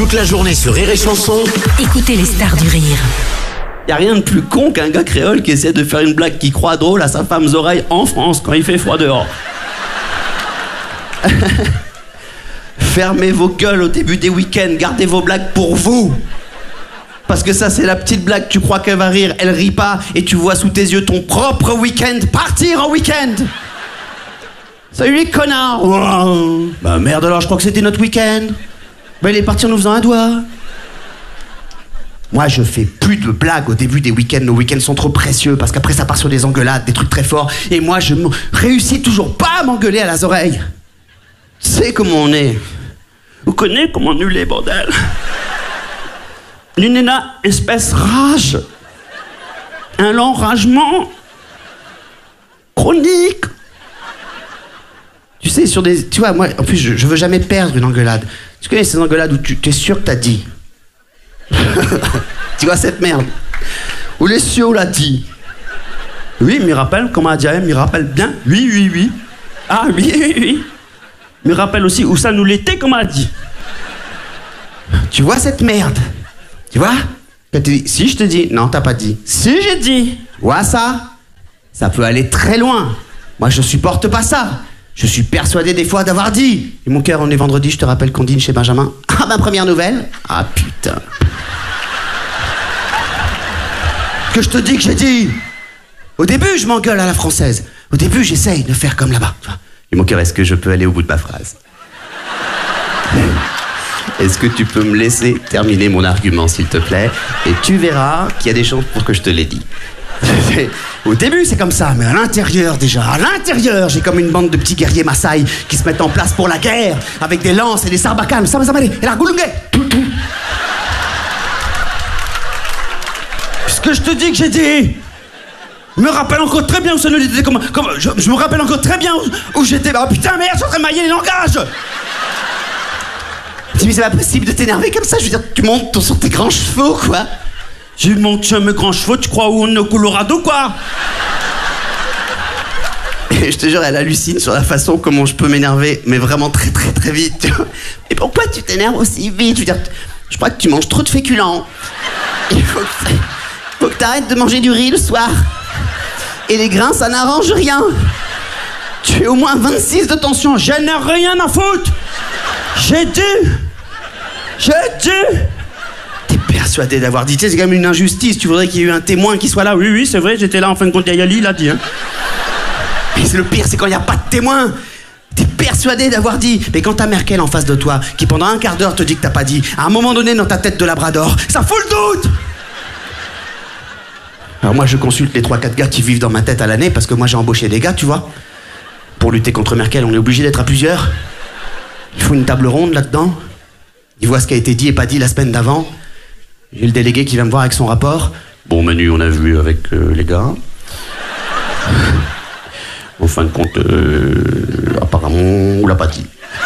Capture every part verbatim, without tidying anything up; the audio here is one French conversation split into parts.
Toute la journée sur Rire et Chanson. Écoutez les stars du rire. Y a rien de plus con qu'un gars créole qui essaie de faire une blague qui croit drôle à sa femme oreilles en France quand il fait froid dehors. Fermez vos gueules au début des week-ends, gardez vos blagues pour vous. Parce que ça, c'est la petite blague, tu crois qu'elle va rire, elle rit pas, et tu vois sous tes yeux ton propre week-end partir en week-end. Salut les connards. Oh. Bah merde alors, je crois que c'était notre week-end. Bah il est parti en nous faisant un doigt. Moi, je fais plus de blagues au début des week-ends. Nos week-ends sont trop précieux parce qu'après ça part sur des engueulades, des trucs très forts. Et moi, je réussis toujours pas à m'engueuler à las oreilles. Tu sais comment on est. Vous connaissez comment nul est, bordel. Une nana, espèce rage. Un l'enragement. Chronique. Tu sais, sur des... Tu vois, moi, en plus, je, je veux jamais perdre une engueulade. Tu connais ces engueulades où tu es sûr que t'as dit. Tu vois cette merde. Où les cieux l'a dit. Oui, me rappelle, comment a dit, me rappelle bien. Oui, oui, oui. Ah, oui, oui, oui. Me rappelle aussi où ça nous l'était, comme a dit. Tu vois cette merde. Tu vois? Si je te dis, non, t'as pas dit. Si j'ai dit. Tu vois ça? Ça peut aller très loin. Moi, je supporte pas ça. Je suis persuadé des fois d'avoir dit. Et mon cœur, on est vendredi, je te rappelle qu'on dîne chez Benjamin. Ah, ma première nouvelle. Ah, putain. Que je te dis que j'ai dit. Au début, je m'engueule à la française. Au début, j'essaye de faire comme là-bas. Et mon cœur, est-ce que je peux aller au bout de ma phrase? Est-ce que tu peux me laisser terminer mon argument, s'il te plaît? Et tu verras qu'il y a des chances pour que je te l'ai dit. Au début, c'est comme ça, mais à l'intérieur, déjà, à l'intérieur, j'ai comme une bande de petits guerriers Maasai qui se mettent en place pour la guerre, avec des lances et des sarbacanes, ça va, ça va aller, et la goulungue. Ce que je te dis que j'ai dit, je me rappelle encore très bien où ça nous était, comme, comme, je, je me rappelle encore très bien où, où j'étais. Oh putain, merde, je suis en train de mailler les langages. Mais c'est pas possible de t'énerver comme ça, je veux dire, tu montes sur tes grands chevaux, quoi. Je monte sur mes grands chevaux, tu crois où on est au Colorado, quoi? Et je te jure, elle hallucine sur la façon comment je peux m'énerver, mais vraiment très très très vite. Et pourquoi tu t'énerves aussi vite? Je veux dire, je crois que tu manges trop de féculents. Il faut que, faut que t'arrêtes de manger du riz le soir. Et les grains, ça n'arrange rien. Tu es au moins vingt-six de tension, je n'ai rien à foutre. J'ai dû. J'ai dû. Persuadé d'avoir dit, tu sais, c'est quand même une injustice, tu voudrais qu'il y ait eu un témoin qui soit là. Oui, oui, c'est vrai, j'étais là en fin de compte, Yali, il a dit. Hein. Mais c'est le pire, c'est quand il n'y a pas de témoin. T'es persuadé d'avoir dit. Mais quand t'as Merkel en face de toi, qui pendant un quart d'heure te dit que t'as pas dit, à un moment donné dans ta tête de labrador, ça fout le doute. Alors moi, je consulte les trois quatre gars qui vivent dans ma tête à l'année, parce que moi, j'ai embauché des gars, tu vois. Pour lutter contre Merkel, on est obligé d'être à plusieurs. Il faut une table ronde là-dedans. Ils voient ce qui a été dit et pas dit la semaine d'avant. J'ai le délégué qui vient me voir avec son rapport. Bon, Manu, on a vu avec euh, les gars. En fin de compte, euh, apparemment, on l'a pas dit.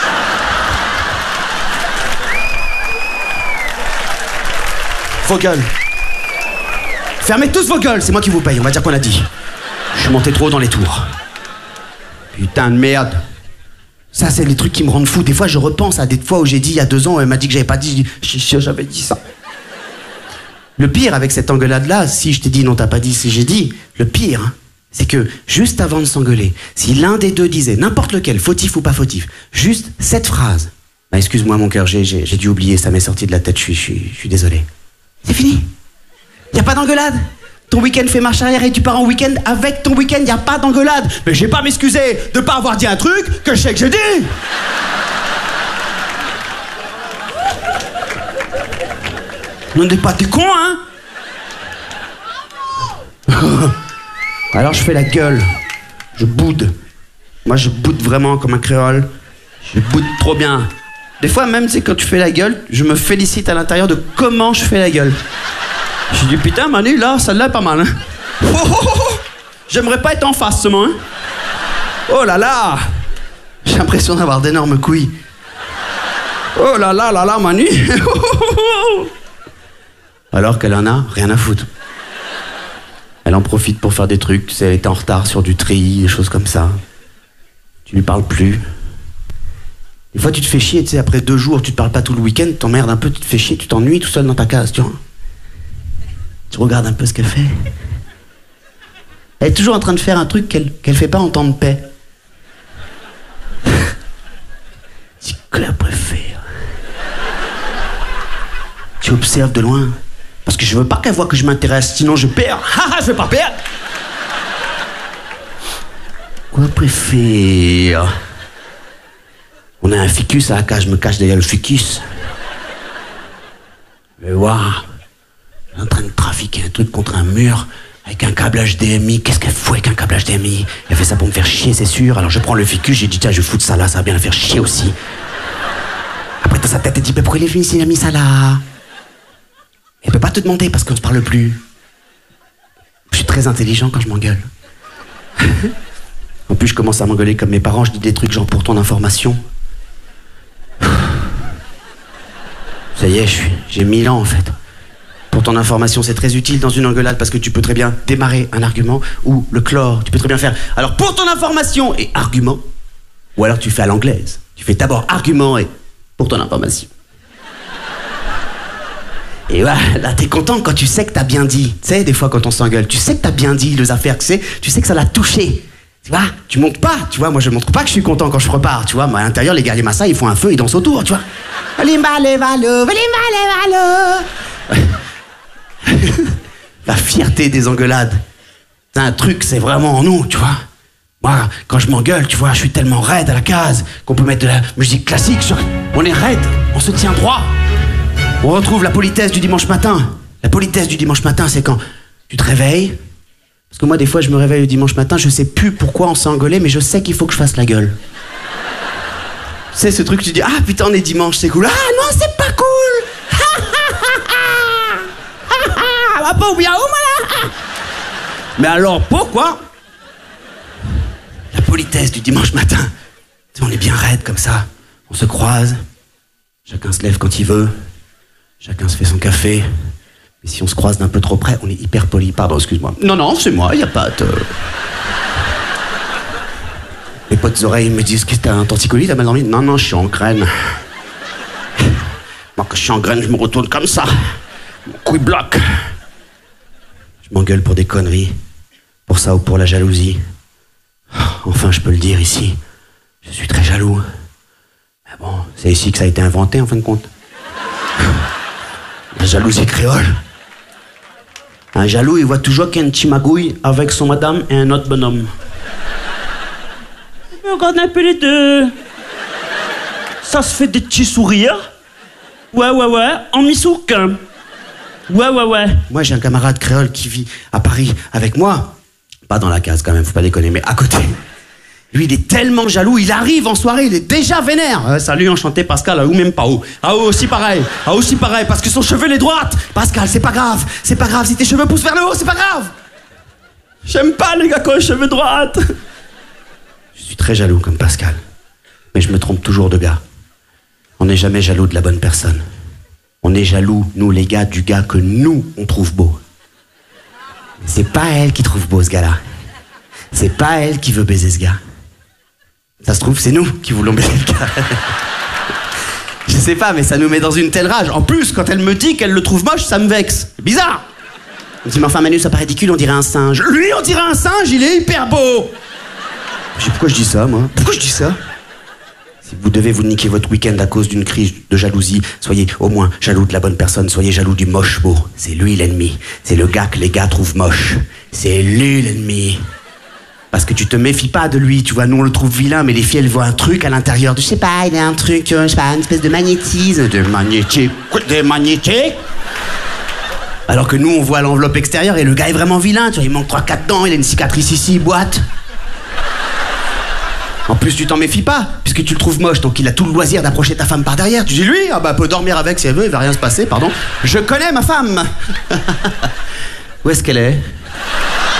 Vos gueules. Fermez tous vos gueules, c'est moi qui vous paye, on va dire qu'on a dit. Je suis monté trop dans les tours. Putain de merde. Ça, c'est les trucs qui me rendent fou. Des fois, je repense à des fois où j'ai dit, il y a deux ans, elle m'a dit que j'avais pas dit. Je suis sûr, j'avais dit ça. Le pire avec cette engueulade-là, si je t'ai dit non, t'as pas dit, si j'ai dit, le pire, hein, c'est que juste avant de s'engueuler, si l'un des deux disait, n'importe lequel, fautif ou pas fautif, juste cette phrase, bah, excuse-moi mon cœur, j'ai, j'ai, j'ai dû oublier, ça m'est sorti de la tête, je suis, je suis, je suis désolé. C'est fini. Y a pas d'engueulade. Ton week-end fait marche arrière et tu pars en week-end avec ton week-end, y a pas d'engueulade. Mais j'ai pas m'excuser de pas avoir dit un truc que je sais que j'ai dit. On n'est pas des cons, hein? Alors je fais la gueule. Je boude. Moi, je boude vraiment comme un créole. Je boude trop bien. Des fois, même, c'est quand tu fais la gueule, je me félicite à l'intérieur de comment je fais la gueule. Je dis, putain, Manu, là, celle-là est pas mal, hein? Oh, oh, oh, oh. J'aimerais pas être en face, seulement, hein? Oh là là! J'ai l'impression d'avoir d'énormes couilles. Oh là là là là, Manu! Alors qu'elle en a rien à foutre. Elle en profite pour faire des trucs, tu sais, elle est en retard sur du tri, des choses comme ça. Tu lui parles plus. Une fois, tu te fais chier, tu sais, après deux jours, tu te parles pas tout le week-end, t'emmerdes un peu, tu te fais chier, tu t'ennuies tout seul dans ta case, tu vois. Tu regardes un peu ce qu'elle fait. Elle est toujours en train de faire un truc qu'elle qu'elle fait pas en temps de paix. Tu la préfères. Tu observes de loin. Parce que je veux pas qu'elle voie que je m'intéresse, sinon je perds. Haha, je vais pas perdre. Quoi préfère? On a un ficus à la cage, je me cache derrière le ficus. Mais waouh, elle est en train de trafiquer un truc contre un mur avec un câble H D M I. Qu'est-ce qu'elle fout avec un câble H D M I? Elle fait ça pour me faire chier, c'est sûr. Alors je prends le ficus, j'ai dit tiens, je vais foutre ça là, ça va bien la faire chier aussi. Après dans sa tête, elle dit mais pourquoi il a mis ça là? Elle peut pas te demander parce qu'on se parle plus. Je suis très intelligent quand je m'engueule. En plus, je commence à m'engueuler comme mes parents, je dis des trucs genre pour ton information. Ça y est, je suis, j'ai mille ans en fait. Pour ton information, c'est très utile dans une engueulade parce que tu peux très bien démarrer un argument ou le clore. Tu peux très bien faire alors pour ton information et argument. Ou alors tu fais à l'anglaise. Tu fais d'abord argument et pour ton information. Et voilà, là t'es content quand tu sais que t'as bien dit. Tu sais, des fois quand on s'engueule, tu sais que t'as bien dit les affaires que c'est, tu sais que ça l'a touché. Tu vois, tu montres pas, tu vois, moi je montre pas que je suis content quand je repars, tu vois, moi à l'intérieur les guerriers Massa ils font un feu, ils dansent autour, tu vois. La fierté des engueulades, c'est un truc, c'est vraiment en nous, tu vois. Moi, quand je m'engueule, tu vois, je suis tellement raide à la case qu'on peut mettre de la musique classique sur... On est raide, on se tient droit. On retrouve la politesse du dimanche matin. La politesse du dimanche matin, c'est quand tu te réveilles. Parce que moi, des fois, je me réveille le dimanche matin, je sais plus pourquoi on s'est engueulé, mais je sais qu'il faut que je fasse la gueule. Tu sais, ce truc, tu dis, ah putain, on est dimanche, c'est cool. Ah non, c'est pas cool. Va pas oublier, mais alors, pourquoi? La politesse du dimanche matin. Tu sais, on est bien raide comme ça. On se croise. Chacun se lève quand il veut. Chacun se fait son café. Et si on se croise d'un peu trop près, on est hyper poli. Pardon, excuse-moi. Non, non, c'est moi, y a pas de... Mes potes oreilles me disent que t'as un torticolis, t'as mal dormi? Non, non, je suis en graine. Moi, quand je suis en graine, je me retourne comme ça. Mon couille bloque. Je m'engueule pour des conneries. Pour ça ou pour la jalousie. Enfin, je peux le dire ici. Je suis très jaloux. Mais bon, c'est ici que ça a été inventé, en fin de compte. La jalousie créole. Un jaloux, il voit toujours qu'il y a une petite magouille avec son madame et un autre bonhomme. Regarde un peu les deux. Ça se fait des petits sourires. Ouais, ouais, ouais, en misouk. Ouais, ouais, ouais. Moi, j'ai un camarade créole qui vit à Paris avec moi. Pas dans la case quand même, faut pas déconner, mais à côté. Lui, il est tellement jaloux, il arrive en soirée, il est déjà vénère. Euh, salut, enchanté, Pascal, ah, ou même pas où. Ah, aussi pareil, ah, aussi pareil, parce que son cheveu, il est droite. Pascal, c'est pas grave, c'est pas grave, si tes cheveux poussent vers le haut, c'est pas grave. J'aime pas les gars qui ont les cheveux droites. Je suis très jaloux comme Pascal, mais je me trompe toujours de gars. On n'est jamais jaloux de la bonne personne. On est jaloux, nous les gars, du gars que nous, on trouve beau. C'est pas elle qui trouve beau ce gars-là. C'est pas elle qui veut baiser ce gars. Ça se trouve, c'est nous qui voulons baiser le gars. Je sais pas, mais ça nous met dans une telle rage. En plus, quand elle me dit qu'elle le trouve moche, ça me vexe. C'est bizarre. On dit, mais enfin Manu, ça paraît ridicule, on dirait un singe. Lui, on dirait un singe, il est hyper beau. Je sais pourquoi je dis ça, moi. Pourquoi je dis ça? Si vous devez vous niquer votre week-end à cause d'une crise de jalousie, soyez au moins jaloux de la bonne personne, soyez jaloux du moche beau. C'est lui l'ennemi. C'est le gars que les gars trouvent moche. C'est lui l'ennemi. Parce que tu te méfies pas de lui, tu vois, nous on le trouve vilain, mais les filles elles voient un truc à l'intérieur de, je sais pas, il y a un truc, je sais pas, une espèce de magnétisme. De magnétique, de magnétique. Alors que nous on voit l'enveloppe extérieure et le gars est vraiment vilain, tu vois, il manque trois quatre dents, il a une cicatrice ici, il boite. En plus, tu t'en méfies pas, puisque tu le trouves moche, donc il a tout le loisir d'approcher ta femme par derrière. Tu dis, lui, ah bah, peut dormir avec si elle veut, il va rien se passer, pardon. Je connais ma femme. Où est-ce qu'elle est?